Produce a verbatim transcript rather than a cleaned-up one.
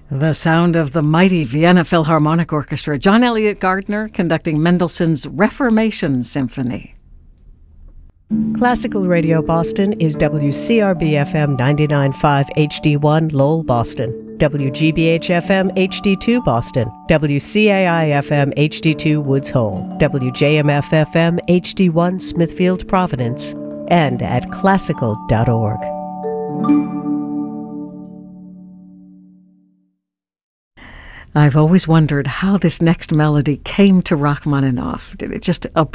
The sound of the mighty Vienna Philharmonic Orchestra, John Elliott Gardner conducting Mendelssohn's Reformation Symphony. Classical Radio Boston is W C R B F M ninety-nine point five H D one Lowell, Boston, W G B H F M H D two Boston, W C A I F M H D two Woods Hole, W J M F F M H D one Smithfield, Providence, and at classical dot org. I've always wondered how this next melody came to Rachmaninoff. Did it just appear